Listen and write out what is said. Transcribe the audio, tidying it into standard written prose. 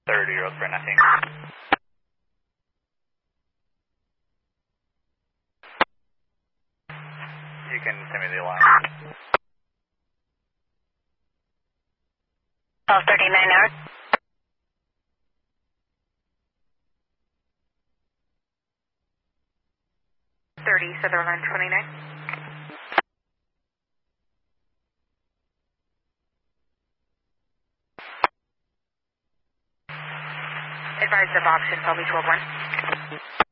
30-year-old for nothing. You can send me the alarm. 12:39 hours. 30 Sutherland 29. Advise of option, tell me 12-1.